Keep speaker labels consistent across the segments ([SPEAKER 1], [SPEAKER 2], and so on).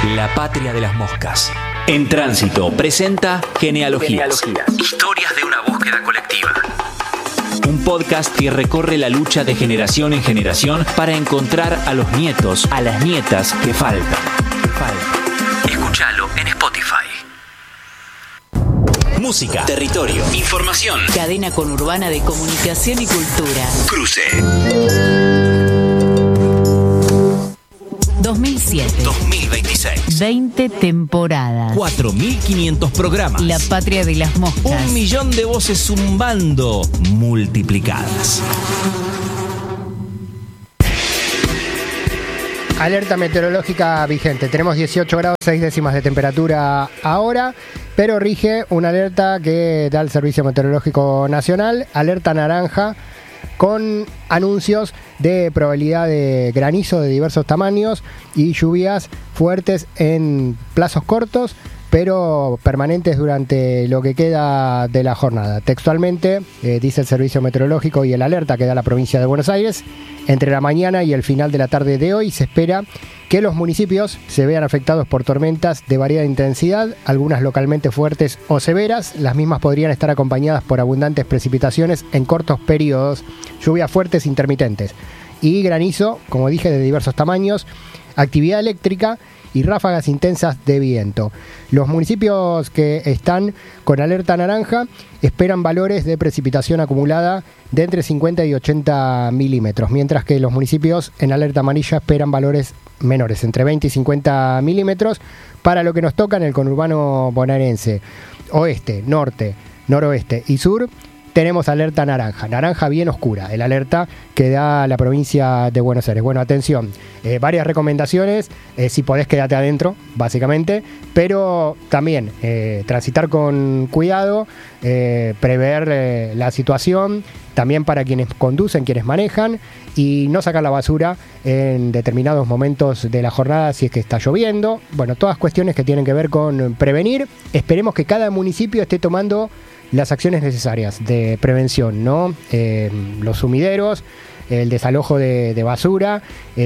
[SPEAKER 1] La patria de las moscas. En Tránsito presenta Genealogías. Historias de una búsqueda colectiva. Un podcast que recorre la lucha de generación en generación para encontrar a los nietos, a las nietas que faltan. Escúchalo en Spotify. Música, territorio, información.
[SPEAKER 2] Cadena conurbana de comunicación y cultura.
[SPEAKER 1] Cruce.
[SPEAKER 2] 2007.
[SPEAKER 1] 2026.
[SPEAKER 2] 20 temporadas.
[SPEAKER 1] 4.500 programas.
[SPEAKER 2] La patria de las moscas.
[SPEAKER 1] 1 millón de voces zumbando multiplicadas.
[SPEAKER 3] Alerta meteorológica vigente. Tenemos 18 grados 6 décimas de temperatura ahora, pero rige una alerta que da el Servicio Meteorológico Nacional, alerta naranja, con anuncios de probabilidad de granizo de diversos tamaños y lluvias fuertes en plazos cortos, pero permanentes durante lo que queda de la jornada. Textualmente, dice el Servicio Meteorológico y el alerta que da la provincia de Buenos Aires, entre la mañana y el final de la tarde de hoy se espera que los municipios se vean afectados por tormentas de variada intensidad, algunas localmente fuertes o severas. Las mismas podrían estar acompañadas por abundantes precipitaciones en cortos periodos, lluvias fuertes intermitentes y granizo, como dije, de diversos tamaños, actividad eléctrica y ráfagas intensas de viento. Los municipios que están con alerta naranja esperan valores de precipitación acumulada de entre 50 y 80 milímetros, mientras que los municipios en alerta amarilla esperan valores menores, entre 20 y 50 milímetros, para lo que nos toca en el conurbano bonaerense, oeste, norte, noroeste y sur. Tenemos alerta naranja bien oscura, el alerta que da la provincia de Buenos Aires. Bueno, atención, varias recomendaciones, si podés quedarte adentro, básicamente, pero también transitar con cuidado, prever la situación, también para quienes conducen, quienes manejan, y no sacar la basura en determinados momentos de la jornada si es que está lloviendo. Bueno, todas cuestiones que tienen que ver con prevenir. Esperemos que cada municipio esté tomando las acciones necesarias de prevención, ¿no? Los sumideros, el desalojo de basura,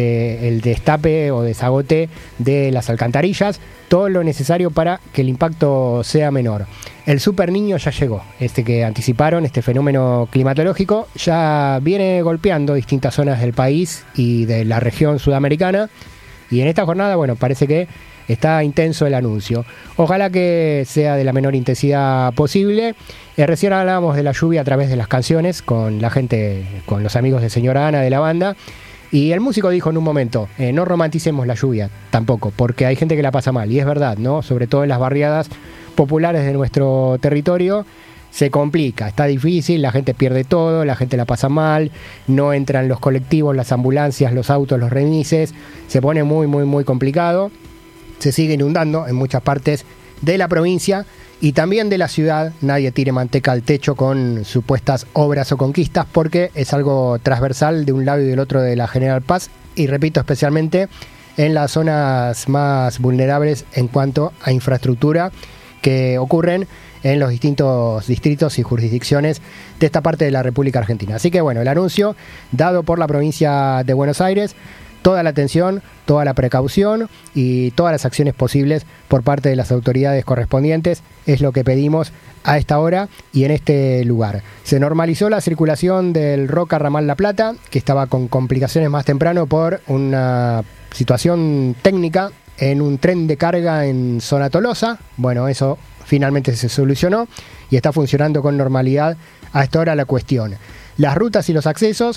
[SPEAKER 3] el destape o desagote de las alcantarillas, todo lo necesario para que el impacto sea menor. El Super Niño ya llegó, que anticiparon, este fenómeno climatológico, ya viene golpeando distintas zonas del país y de la región sudamericana, y en esta jornada, bueno, parece que está intenso el anuncio. Ojalá que sea de la menor intensidad posible. Recién hablábamos de la lluvia a través de las canciones con la gente, con los amigos de Señora Ana de la banda. Y el músico dijo en un momento, no romanticemos la lluvia tampoco, porque hay gente que la pasa mal. Y es verdad, ¿no? Sobre todo en las barriadas populares de nuestro territorio se complica, está difícil, la gente pierde todo, la gente la pasa mal, no entran los colectivos, las ambulancias, los autos, los remises, se pone muy complicado. Se sigue inundando en muchas partes de la provincia y también de la ciudad. Nadie tire manteca al techo con supuestas obras o conquistas, porque es algo transversal de un lado y del otro de la General Paz, y repito, especialmente en las zonas más vulnerables en cuanto a infraestructura que ocurren en los distintos distritos y jurisdicciones de esta parte de la República Argentina. Así que bueno, el anuncio dado por la provincia de Buenos Aires, toda la atención, toda la precaución y todas las acciones posibles por parte de las autoridades correspondientes es lo que pedimos a esta hora y en este lugar. Se normalizó la circulación del Roca Ramal La Plata, que estaba con complicaciones más temprano por una situación técnica en un tren de carga en zona Tolosa. Bueno, eso finalmente se solucionó y está funcionando con normalidad a esta hora la cuestión. Las rutas y los accesos,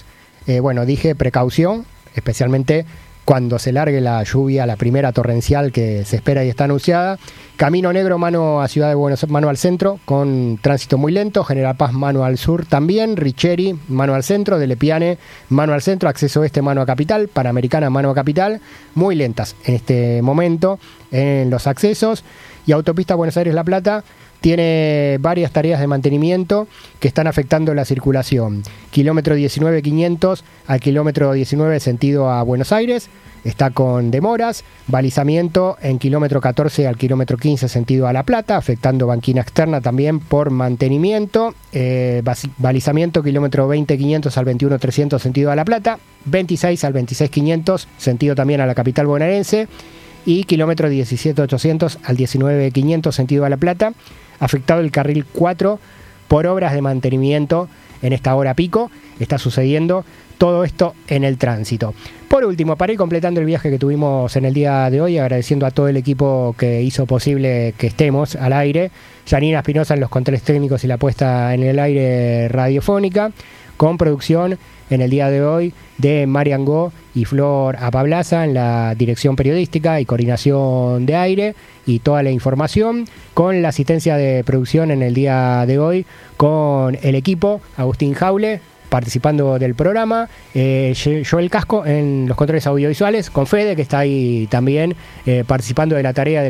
[SPEAKER 3] dije precaución, especialmente cuando se largue la lluvia, la primera torrencial que se espera y está anunciada. Camino Negro, mano a Ciudad de Buenos Aires, mano al centro, con tránsito muy lento. General Paz, mano al sur también. Richeri, mano al centro. De Lepiane, mano al centro. Acceso oeste, mano a Capital. Panamericana, mano a Capital. Muy lentas en este momento en los accesos. Y Autopista Buenos Aires-La Plata tiene varias tareas de mantenimiento que están afectando la circulación. Kilómetro 19.500 al kilómetro 19 sentido a Buenos Aires, está con demoras. Balizamiento en kilómetro 14 al kilómetro 15 sentido a La Plata, afectando banquina externa también por mantenimiento. Balizamiento kilómetro 20.500 al 21.300 sentido a La Plata, 26 al 26.500 sentido también a la capital bonaerense. y kilómetro 17.800 al 19.500 sentido a La Plata. Afectado el carril 4 por obras de mantenimiento en esta hora pico. Está sucediendo todo esto en el tránsito. Por último, para ir completando el viaje que tuvimos en el día de hoy, agradeciendo a todo el equipo que hizo posible que estemos al aire. Janina Espinosa en los controles técnicos y la puesta en el aire radiofónica, con producción en el día de hoy de Marian Go y Flor Apablaza en la dirección periodística y coordinación de aire y toda la información, con la asistencia de producción en el día de hoy con el equipo, Agustín Jaule participando del programa, Joel Casco en los controles audiovisuales, con Fede que está ahí también participando de la tarea del